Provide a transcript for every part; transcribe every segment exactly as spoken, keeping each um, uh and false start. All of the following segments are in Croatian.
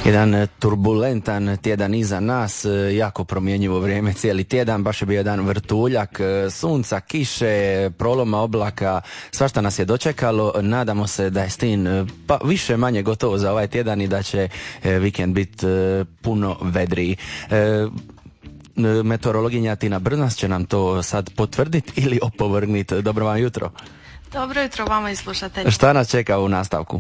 Jedan turbulentan tjedan iza nas, jako promjenjivo vrijeme cijeli tjedan, baš je bio jedan vrtuljak, sunca, kiše, proloma oblaka, svašta nas je dočekalo. Nadamo se da je s tim pa više manje gotovo za ovaj tjedan i da će vikend biti puno vedriji. Meteorologinja Tina Brnas će nam to sad potvrditi ili opovrgniti. Dobro vam jutro. Dobro jutro vama i slušatelji. Šta nas čeka u nastavku?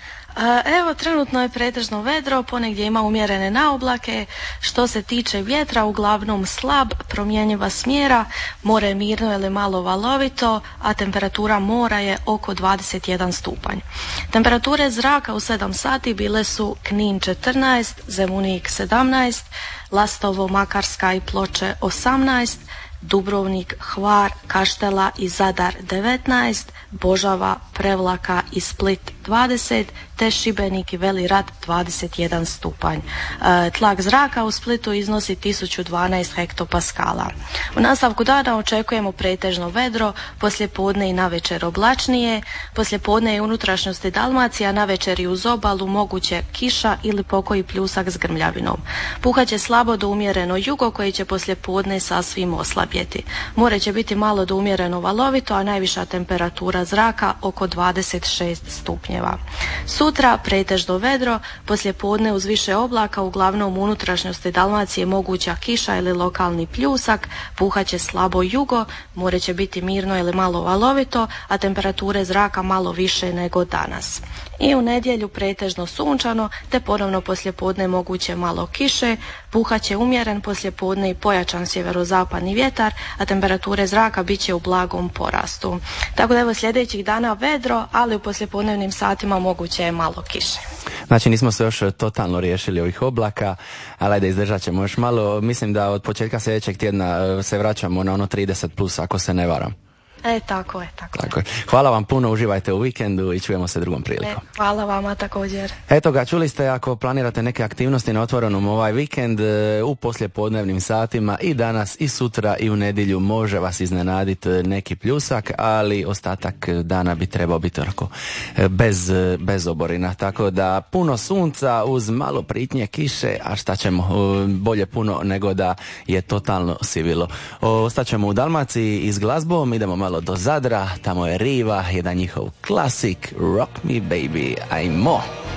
Evo, trenutno je pretežno vedro, ponegdje ima umjerene naoblake. Što se tiče vjetra, uglavnom slab, promjenjiva smjera, more je mirno ili malo valovito, a temperatura mora je oko dvadeset jedan stupanj. Temperature zraka u sedam sati bile su Knin četrnaest, Zemunik sedamnaest, Lastovo, Makarska i Ploče osamnaest, Dubrovnik, Hvar, Kaštela i Zadar devetnaest, Božava, Prevlaka i Split dvadeset, te Šibenik i Veli Rat dvadeset jedan stupanj. E, tlak zraka u Splitu iznosi tisuću dvanaest hektopaskala. U nastavku dana očekujemo pretežno vedro, poslijepodne i navečer oblačnije, poslijepodne i unutrašnjosti Dalmacija, navečer i uz obalu moguće kiša ili pokoji pljusak s grmljavinom. Puhaće slabo do umjereno jugo koji će poslijepodne sasvim oslabjeti. More će biti malo do umjereno valovito, a najviša temperatura zraka oko dvadeset šest stupnjeva. Sutra pretežno vedro, poslijepodne uz više oblaka, uglavnom u unutrašnjosti Dalmacije moguća kiša ili lokalni pljusak, puhaće slabo jugo, more će biti mirno ili malo valovito, a temperature zraka malo više nego danas. I u nedjelju pretežno sunčano, te ponovno poslijepodne moguće malo kiše, puhaće umjeren poslijepodne i pojačan sjeverozapadni vjetar, a temperature zraka bit će u blagom porastu. Tako da evo sljedećih dana vedro, ali u poslijepodnevnim satima moguće je malo kiše. Znači nismo se još totalno riješili ovih oblaka, ali ajde izdržat ćemo još malo. Mislim da od početka sljedećeg tjedna se vraćamo na ono trideset plus, ako se ne varam. E, tako je, tako, tako je. Hvala vam puno, uživajte u vikendu i čujemo se drugom prilikom. E, hvala vama također. Eto ga, čuli ste, ako planirate neke aktivnosti na otvorenom ovaj vikend, u poslijepodnevnim satima i danas i sutra i u nedjelju može vas iznenaditi neki pljusak, ali ostatak dana bi trebao biti onako bez, bez oborina. Tako da puno sunca uz malo pritnje kiše, a šta ćemo, bolje puno nego da je totalno sivilo. Ostaćemo u Dalmaciji i s glazbom, idemo malo do Zadra, tamo je Riva, jedan njihov klasik Rock Me Baby, ajmo!